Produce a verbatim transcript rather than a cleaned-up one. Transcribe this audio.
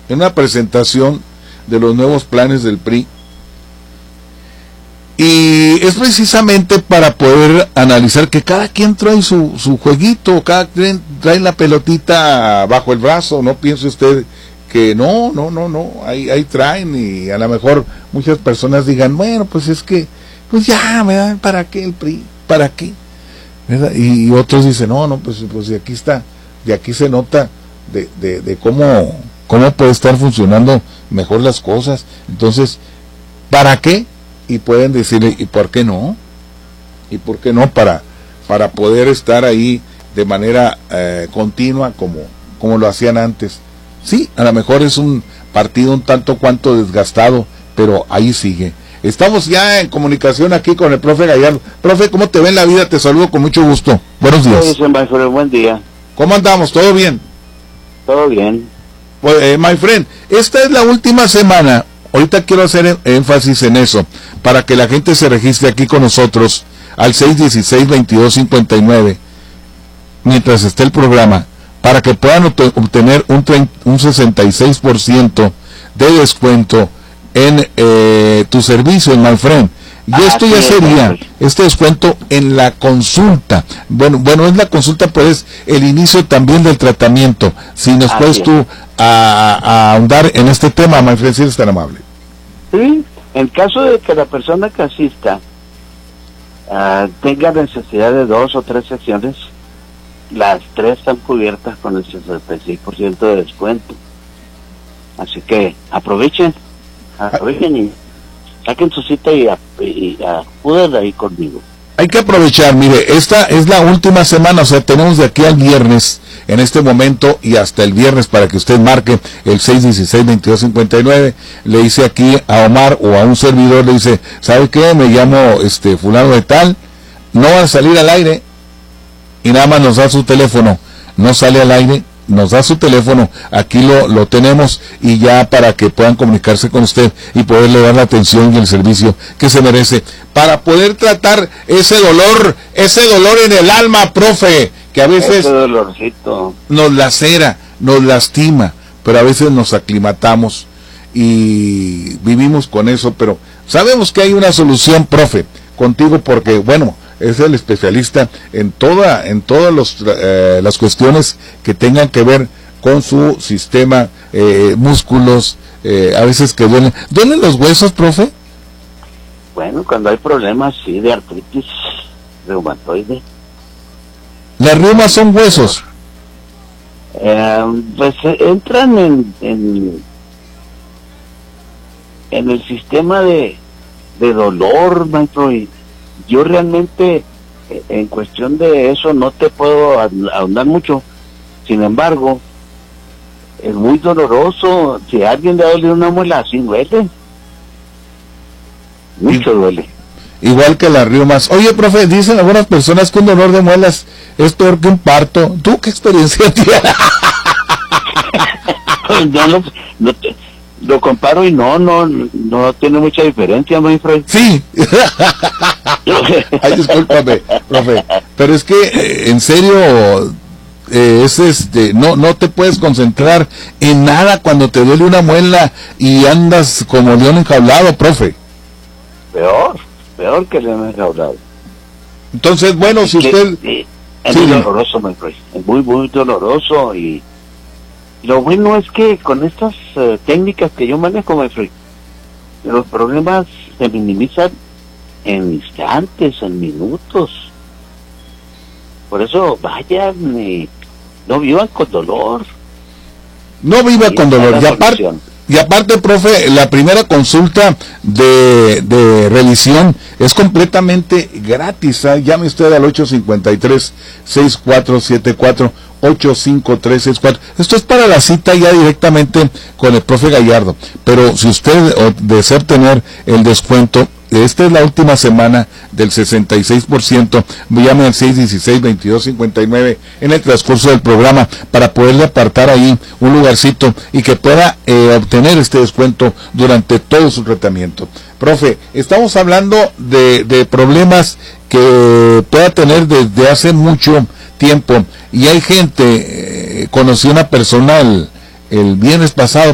en una presentación de los nuevos planes del P R I, y es precisamente para poder analizar que cada quien trae su, su jueguito, cada quien trae la pelotita bajo el brazo. No piense usted que no, no, no, no, ahí, ahí traen, y a lo mejor muchas personas digan, bueno, pues es que, pues ya, ¿verdad? ¿Para qué el P R I? ¿Para qué? ¿Verdad? Y, y otros dicen, no, no, pues, pues de aquí está, de aquí se nota de, de, de cómo, cómo puede estar funcionando mejor las cosas. Entonces, ¿para qué? Y pueden decirle, ¿y por qué no? ¿Y por qué no? Para, para poder estar ahí de manera eh, continua como, como lo hacían antes. Sí, a lo mejor es un partido un tanto cuanto desgastado, pero ahí sigue. Estamos ya en comunicación aquí con el profe Gallardo. Profe, ¿cómo te ve en la vida? Te saludo con mucho gusto. Buenos días. Sí, my friend, buen día. ¿Cómo andamos? ¿Todo bien? Todo bien. Pues, eh, my friend, esta es la última semana. Ahorita quiero hacer énfasis en eso, para que la gente se registre aquí con nosotros al seis uno seis, veintidós cincuenta y nueve, mientras esté el programa, para que puedan obtener un, un sesenta y seis por ciento de descuento en eh, tu servicio, my friend. Y ah, esto ya sería, este descuento en la consulta. Bueno, bueno, es la consulta, pero es el inicio también del tratamiento. Si nos ah, puedes tú a, a ahondar en este tema, my friend, si eres tan amable. Sí, en caso de que la persona que asista uh, tenga necesidad de dos o tres sesiones, las tres están cubiertas con el sesenta y seis por ciento de descuento. Así que aprovechen, aprovechen y saquen su cita y, y acudan ahí conmigo. Hay que aprovechar, mire, esta es la última semana, o sea, tenemos de aquí al viernes, en este momento, y hasta el viernes, para que usted marque el seis uno seis, veintidós cincuenta y nueve, le dice aquí a Omar o a un servidor, le dice, ¿sabe qué? Me llamo este fulano de tal, no va a salir al aire, y nada más nos da su teléfono, no sale al aire, nos da su teléfono, aquí lo, lo tenemos, y ya para que puedan comunicarse con usted y poderle dar la atención y el servicio que se merece, para poder tratar ese dolor, ese dolor en el alma, profe, que a veces nos lacera, nos lastima, pero a veces nos aclimatamos y vivimos con eso, pero sabemos que hay una solución, profe, contigo, porque bueno, es el especialista en toda en todas los, eh, las cuestiones que tengan que ver con su sistema, eh, músculos, eh, a veces que duelen. ¿Duelen los huesos, profe? Bueno, cuando hay problemas, sí, de artritis reumatoide. ¿Las reumas son huesos? Eh, pues entran en, en en el sistema de, de dolor, maestro, y yo realmente en cuestión de eso no te puedo ahondar mucho. Sin embargo, es muy doloroso. Si a alguien le duele una muela, así duele. Mucho duele. Igual que las reumas. Oye, profe, dicen algunas personas que un dolor de muelas es peor que un parto. ¿Tú qué experiencia tienes? Yo no, no te, lo comparo y no, no, no tiene mucha diferencia, my friend. Sí. Ay, discúlpame, profe, pero es que eh, en serio eh, es este, no, no te puedes concentrar en nada cuando te duele una muela y andas como león enjaulado, profe. Peor, peor que león enjaulado. Entonces, bueno, es si que, usted eh, es sí, muy doloroso, my friend, es muy, muy doloroso, y lo bueno es que con estas uh, técnicas que yo manejo, my friend, los problemas se minimizan en instantes, en minutos. Por eso vayan y no vivan con dolor. No viva con dolor. Y aparte, y aparte, profe, la primera consulta de, de revisión es completamente gratis. ¿eh? Llame usted al ocho cinco tres, seis cuatro siete cuatro, ocho cinco tres seis cuatro. Esto es para la cita ya directamente con el profe Gallardo. Pero si usted desea tener el descuento, esta es la última semana del sesenta y seis por ciento, llame al seis uno seis, veintidós cincuenta y nueve en el transcurso del programa para poderle apartar ahí un lugarcito y que pueda eh, obtener este descuento durante todo su tratamiento. Profe, estamos hablando de, de problemas que pueda tener desde hace mucho tiempo, y hay gente, eh, conocí una persona el, el viernes pasado,